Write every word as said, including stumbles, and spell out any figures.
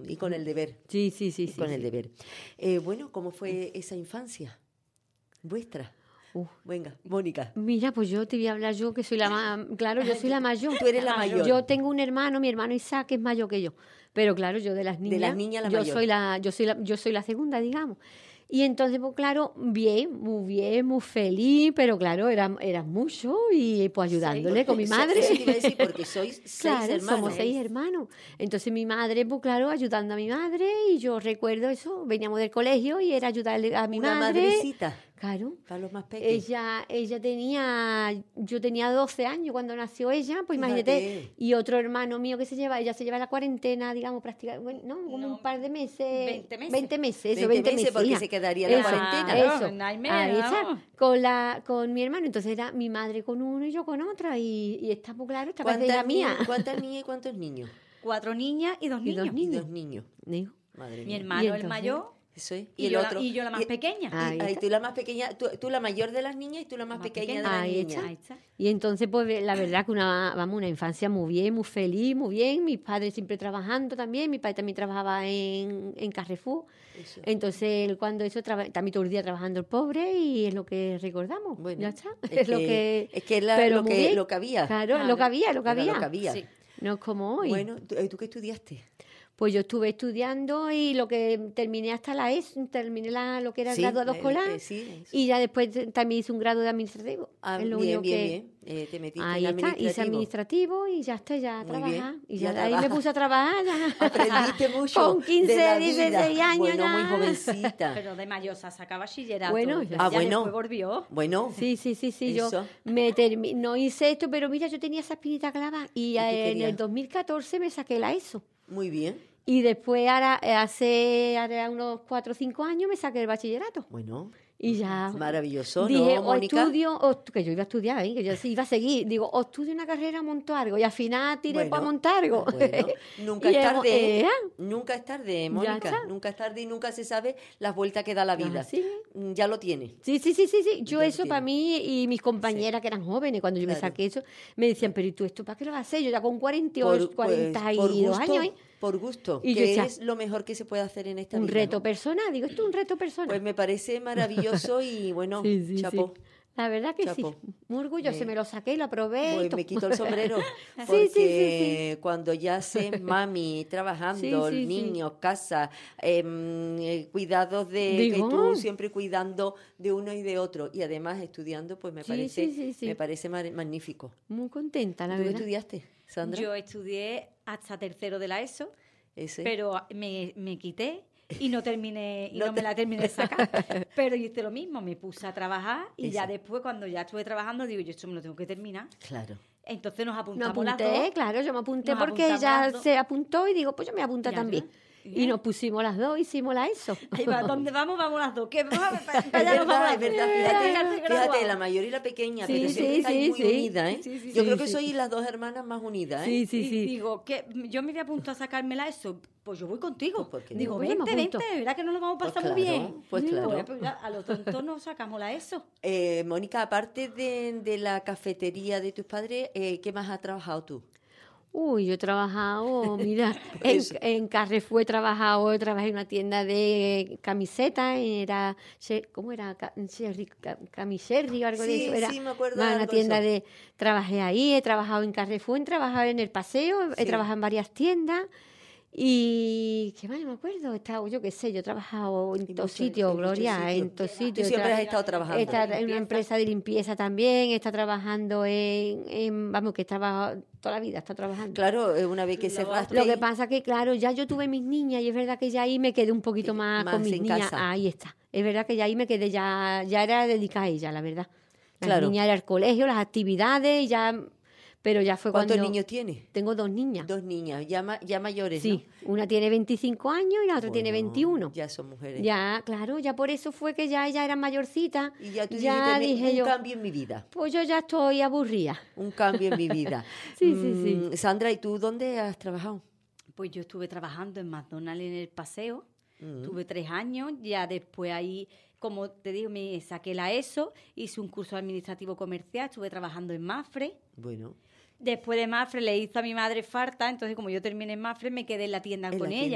y con el deber. Sí, sí, sí. Y sí con sí. el deber. Eh, bueno, ¿cómo fue esa infancia vuestra? Uh. Venga, Mónica. Mira, pues yo te voy a hablar yo, que soy la más... Claro, yo soy la mayor. Tú eres la mayor. Yo tengo un hermano, mi hermano Isaac, que es mayor que yo. Pero claro, yo de las niñas... De las niñas la yo mayor. Soy la, yo, soy la, yo soy la segunda, digamos. Y entonces, pues claro, bien, muy bien, muy feliz, pero claro, era, era mucho y pues ayudándole Sí, con mi madre. Eso te iba a decir, porque sois seis claro, hermanos. somos seis hermanos. Entonces mi madre, pues claro, ayudando a mi madre, y yo recuerdo eso, veníamos del colegio y era ayudarle a mi Una madre. madrecita. Claro. Para los más pequeños. Ella, ella tenía, yo tenía doce años cuando nació ella, pues Fíjate. imagínate, y otro hermano mío que se lleva, ella se lleva la cuarentena, digamos, prácticamente, bueno, no, como No, un par de meses. veinte meses. veinte meses, eso, veinte veinte meses, porque hija. se quedaría la Eso, cuarentena. Eso, No hay ahí menos. está, con, la, con mi hermano, entonces era mi madre con uno y yo con otra, y, y está muy claro, esta vez de la ¿Cuántas, mía. ni- ¿Cuántas niñas y cuántos niños? Cuatro niñas y dos Y niños. dos niños. Y dos niños. Digo, Madre Mi mía. hermano, Y el entonces- mayor, Eso es. y, el yo, otro. la, y yo la más Y- pequeña. Ah, Ahí Ahí está. tú la más pequeña, tú, tú la mayor de las niñas y tú la más, Más pequeña, pequeña. de las Ahí niñas. está. Ahí está. Y entonces, pues, la verdad que una, vamos, una infancia muy bien, muy feliz, muy bien. Mis padres siempre trabajando también. Mi padre también trabajaba en, en Carrefour. Eso. Entonces, él cuando eso, traba- también todo el día trabajando el pobre, y es lo que recordamos. Bueno, ya está. es Es, lo que- que... es que es la- pero lo muy que- bien. lo que había. Claro, Claro. lo que había, lo que Era había. lo que había. Sí. No es como hoy. Bueno, ¿tú, eh, ¿tú qué estudiaste? Pues yo estuve estudiando y lo que terminé hasta la E S, terminé la, lo que era el Sí, grado el- escolar, eh, sí, eso. y ya después te- también hice un grado de administrativo. Ah, Es lo bien, único bien, que- bien. Eh, te metiste Ahí en está, hice administrativo. administrativo y ya está, ya a Muy trabajar. bien, Y ya ya de ahí trabaja. me puse a trabajar. Ya. Aprendiste mucho Con quince, de la dieciséis vida. años Bueno, ya. muy jovencita. Pero de mayor se saca bachillerato. Bueno, ya, ah, ya bueno. después volvió. Bueno, Sí, sí, sí, sí, yo Eso. me termi- no hice esto, pero mira, yo tenía esa espinita clavada y, tú eh, en querías? el dos mil catorce me saqué la ESO. muy bien. Y después, ahora, eh, hace ahora unos cuatro o cinco años, me saqué el bachillerato. Bueno, Y ya maravilloso, dije, ¿no, o Mónica? estudio, o estu- que yo iba a estudiar, ¿eh? que yo sí iba a seguir. Digo, o estudio una carrera o monto algo. Y al final tiré Bueno, para montar algo. bueno, nunca Y es hemos- tarde, ¿eh? eh, Nunca es tarde, Ya Mónica. está. Nunca es tarde y nunca se sabe las vueltas que da la vida. Así es. Mm, Ya lo tiene. Sí, sí, sí, sí, sí. Yo Ya eso entiendo. para mí y mis compañeras que eran jóvenes, cuando yo me Claro. saqué eso, me decían, pero ¿y tú esto para qué lo vas a hacer? Yo ya con cuarenta y Por, ocho, pues, cuarenta y por dos gusto, años, ¿eh? por gusto, Y yo que decía, es lo mejor que se puede hacer en esta Un vida. reto ¿no? personal. Digo, esto es un reto personal. Pues me parece maravilloso y bueno, Sí, sí, chapó. sí. La verdad que Chapo. sí. Muy orgullosa. Me- Me lo saqué y lo probé. y Pues todo. me quito el sombrero. Sí, Porque sí, sí, cuando ya sé mami trabajando, Sí, sí, sí. niños, casa, em, eh, cuidados de Digo. que tú siempre cuidando de uno y de otro y además estudiando, pues me Sí, parece, sí, sí, sí. me parece mar- magnífico. Muy contenta, la ¿Tú verdad. estudiaste, Sandra? Yo estudié hasta tercero de la ESO, Ese. pero me, me quité y no terminé y No no, te- me la terminé de sacar. Pero hice lo mismo, me puse a trabajar y ya Eso. después, cuando ya estuve trabajando, digo, yo esto me lo tengo que terminar. Claro. Entonces nos Me apuntamos las apunté, dos. claro, yo me apunté Nos porque apuntamos ella las dos. se apuntó y digo, pues yo me apunto Ya, también. ya. Y Bien. nos pusimos las dos, hicimos la ESO. Ahí va, ¿dónde vamos? Vamos las dos. ¿Qué? Vamos, para Es allá nos vamos verdad, las es dos. verdad. Fíjate, Fíjate, fíjate, graduado. la mayor y la pequeña, Sí, pero sí, siempre estáis sí, muy sí. unidas, ¿eh? Sí, sí, Yo sí, creo que sí. sois las dos hermanas más unidas, ¿eh? Sí, sí, Y sí. digo, que yo me voy a punto a sacármela eso. Pues yo voy contigo. Pues, ¿por qué no? Digo, Pues yo me vente, apunto. vente, verá que nos lo vamos a Pues pasar muy claro, bien. pues claro. Pues, pues ya, a lo tonto nos sacamos la eso. Eh, Mónica, aparte de, de la cafetería de tus padres, eh, ¿qué más has trabajado tú? Uy, yo he trabajado, mira, en, Eso. en Carrefour he trabajado, trabajé en una tienda de camisetas, era, She- ¿cómo era? Ca- Sherry, Ca- Camisherry o algo de Sí, eso. Era sí, me acuerdo de una, algo de tienda eso. de, trabajé ahí, he trabajado en Carrefour, he trabajado en El Paseo, he Sí. trabajado en varias tiendas. Y, ¿qué más? No me acuerdo, he estado, yo qué sé, yo he trabajado en Y todos mucho- sitios, en muchos Gloria, sitios. en todos Tú sitios. siempre Tra- has estado trabajando. Está en una Limpieza. empresa de limpieza también, está trabajando en, en vamos, que estaba toda la vida, está trabajando. Claro, eh, una vez que Lo- cerraste... Lo que pasa que, claro, ya yo tuve mis niñas y es verdad que ya ahí me quedé un poquito Que- más, más con mis en niñas. casa. Ahí está. Es verdad que ya ahí me quedé, ya ya era dedicada a ella, la verdad. Las Claro. niñas era el colegio, las actividades, ya, pero ya fue ¿Cuántos cuando... niños tienes? Tengo dos niñas. Dos niñas, ya, ma- ya mayores, Sí, una tiene veinticinco años y la otra ¿no? tiene Bueno, veintiuno. Ya son mujeres. Ya, claro, ya por eso fue que ya ella era mayorcita. Y ya tú ya dijiste, dije un yo, cambio en mi vida. pues yo ya estoy aburrida. Un cambio en mi vida. Sí, sí, sí. Mm, Sandra, ¿y tú dónde has trabajado? Pues yo estuve trabajando en McDonald's en el paseo. Mm. Tuve tres años, ya después ahí, como te digo, me saqué la ESO, hice un curso administrativo comercial, estuve trabajando en Mafre. Bueno, Después de Mafre le hizo a mi madre falta, entonces como yo terminé en Mafre me quedé en la tienda En con la ella.